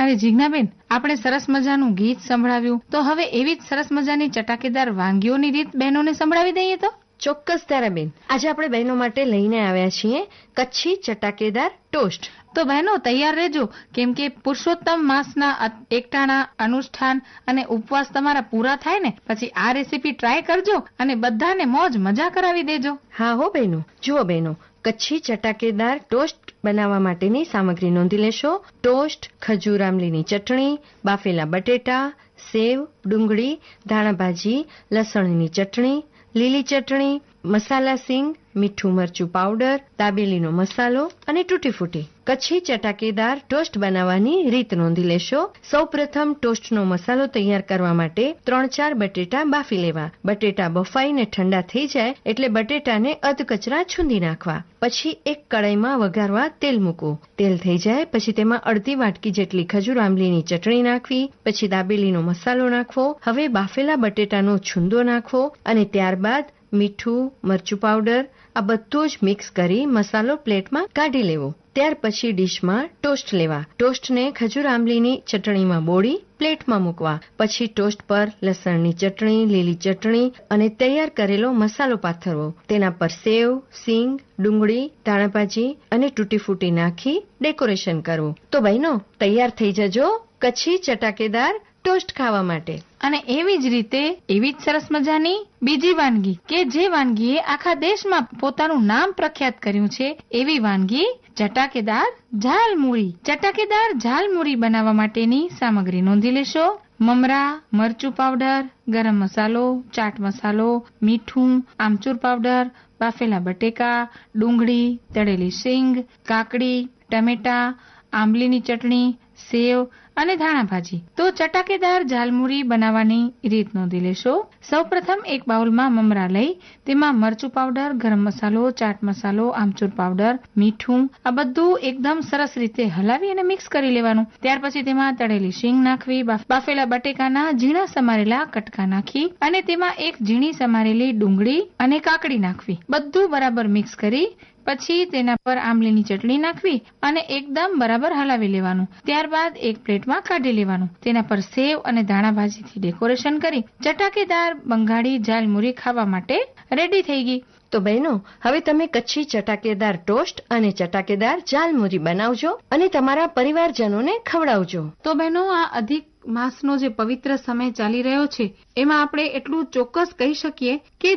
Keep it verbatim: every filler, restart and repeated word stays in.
હવે જીજ્ઞાબેન, આપણે સરસ મજાનું ગીત સંભળાવ્યું, તો હવે એવી જ સરસ મજાની ચટાકેદાર વાનગીઓની રીત બહેનોને સંભળાવી દઈએ તો? ચોક્કસ તારાબેન, આજે આપણે બહેનો માટે લઈને આવ્યા છીએ કચ્છી ચટાકેદાર ટોસ્ટ. તો બહેનો તૈયાર રહેજો, કેમ કે પુરુષોત્તમ માસના એકટાણા અનુષ્ઠાન અને ઉપવાસ તમારા પૂરા થાય ને પછી આ રેસીપી ટ્રાય કરજો અને બધાને મોજ મજા કરાવી દેજો. હા હો બહેનો. જુઓ બહેનો, કચ્છી ચટાકેદાર ટોસ્ટ બનાવવા માટેની સામગ્રી નોંધી લેશો. ટોસ્ટ, ખજૂર આમલીની ચટણી, બાફેલા બટેટા, સેવ, ડુંગળી, ધાણાભાજી, લસણની ચટણી, લીલી ચટણી, મસાલા સિંગ, મીઠું મરચું પાવડર, દાબેલીનો મસાલો અને તૂટી ફૂટી. કચ્છી ચટાકેદાર ટોસ્ટ બનાવવાની રીત નોંધી લેશો. સૌપ્રથમ ટોસ્ટનો મસાલો તૈયાર કરવા માટે ત્રણ ચાર બટેટા બાફી લેવા. બટેટા બફાઈને ઠંડા થઈ જાય એટલે બટેટાને અધકચરા છૂંદી નાખવા. પછી એક કડાઈમાં વઘારવા તેલ મૂકવું. તેલ થઈ જાય પછી તેમાં અડધી વાટકી જેટલી ખજૂર આમલીની ચટણી નાખવી. પછી દાબેલીનો મસાલો નાખવો. હવે બાફેલા બટેટાનો છૂંદો નાખવો અને ત્યારબાદ મીઠું, મરચું પાવડર આ બધું જ મિક્સ કરી મસાલો પ્લેટમાં કાઢી લેવો. ત્યાર પછી ડીશમાં ટોસ્ટ લેવા. ટોસ્ટને ખજૂર આમલીની ચટણીમાં બોળી પ્લેટમાં મૂકવા. પછી ટોસ્ટ પર લસણની ચટણી, લીલી ચટણી અને તૈયાર કરેલો મસાલો પાથરવો. તેના પર સેવ, સિંગ, ડુંગળી, ધાણાભાજી અને તૂટી ફૂટી નાખી ડેકોરેશન કરવું. તો બહેનો, તૈયાર થઈ જજો કચ્છી ચટાકેદાર ટોસ્ટ ખાવા માટે. અને એવી જ રીતે એવી જ સરસ મજાની બીજી વાનગી કે જે વાનગીએ આખા દેશમાં પોતાનું નામ પ્રખ્યાત કર્યું છે, એવી વાનગી ચટાકેદાર ઝાલમુરી. ચટાકેદાર ઝાલમુરી બનાવવા માટેની સામગ્રી નોંધી લેશો. મમરા, મરચું પાવડર, ગરમ મસાલો, ચાટ મસાલો, મીઠું, આમચૂર પાવડર, બાફેલા બટેકા, ડુંગળી, તળેલી સિંગ, કાકડી, ટમેટા, આંબલીની ચટણી, સેવ અને ધાણાભાજી. તો ચટાકેદાર ઝાલમુરી બનાવવાની રીત નોંધી લેશો. સૌપ્રથમ એક બાઉલમાં મમરા લઈ તેમાં મરચું પાવડર, ગરમ મસાલો, ચાટ મસાલો, આમચૂર પાવડર, મીઠું આ બધું એકદમ સરસ રીતે હલાવી અને મિક્સ કરી લેવાનું. ત્યાર પછી તેમાં તળેલી શીંગ નાખવી. બાફેલા બટેકાના ઝીણા સમારેલા કટકા નાખી અને તેમાં એક ઝીણી સમારેલી ડુંગળી અને કાકડી નાખવી. બધું બરાબર મિક્સ કરી પછી તેના પર આંબલીની ચટણી નાખવી અને એકદમ બરાબર હલાવી લેવાનું. ત્યારબાદ એક પ્લેટમાં કાઢી લેવાનું. તેના પર સેવ અને ધાણાભાજીથી ડેકોરેશન કરી ચટાકેદાર બંગાળી ઝાલમુરી ખાવા માટે રેડી થઈ ગઈ. તો બહેનો, હવે તમે કચ્છી ચટાકેદાર ટોસ્ટ અને ચટાકેદાર ઝાલમુરી બનાવજો અને તમારા પરિવારજનોને ખવડાવજો. તો બહેનો, આ અધિક માસનો જે પવિત્ર સમય ચાલી રહ્યો છે એમાં આપણે એટલું ચોક્કસ કહી શકીએ કે